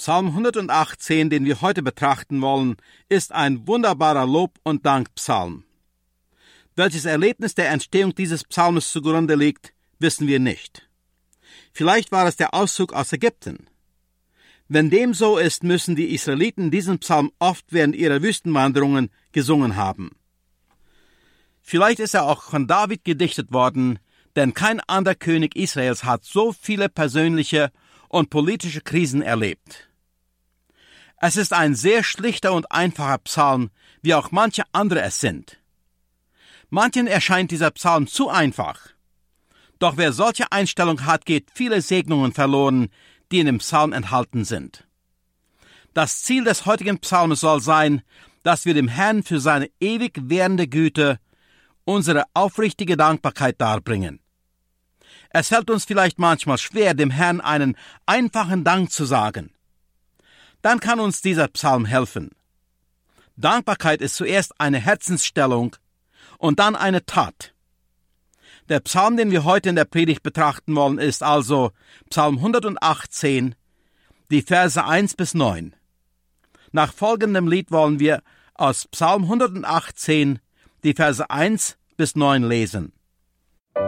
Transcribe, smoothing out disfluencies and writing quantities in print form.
Psalm 118, den wir heute betrachten wollen, ist ein wunderbarer Lob- und Dankpsalm. Welches Erlebnis der Entstehung dieses Psalmes zugrunde liegt, wissen wir nicht. Vielleicht war es der Auszug aus Ägypten. Wenn dem so ist, müssen die Israeliten diesen Psalm oft während ihrer Wüstenwanderungen gesungen haben. Vielleicht ist er auch von David gedichtet worden, denn kein anderer König Israels hat so viele persönliche und politische Krisen erlebt. Es ist ein sehr schlichter und einfacher Psalm, wie auch manche andere es sind. Manchen erscheint dieser Psalm zu einfach. Doch wer solche Einstellung hat, geht viele Segnungen verloren, die in dem Psalm enthalten sind. Das Ziel des heutigen Psalms soll sein, dass wir dem Herrn für seine ewig währende Güte unsere aufrichtige Dankbarkeit darbringen. Es fällt uns vielleicht manchmal schwer, dem Herrn einen einfachen Dank zu sagen. Dann kann uns dieser Psalm helfen. Dankbarkeit ist zuerst eine Herzensstellung und dann eine Tat. Der Psalm, den wir heute in der Predigt betrachten wollen, ist also Psalm 118, die Verse 1 bis 9. Nach folgendem Lied wollen wir aus Psalm 118 die Verse 1 bis 9 lesen.